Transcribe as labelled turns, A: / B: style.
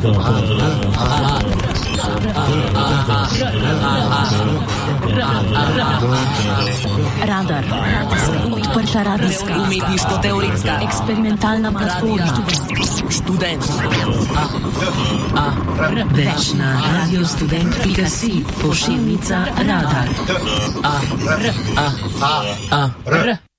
A: Radar. Odprta radijska, umetniško-teoretska, eksperimentalna platforma. Študent. Več na radiostudent.si, pošiljnica Radar.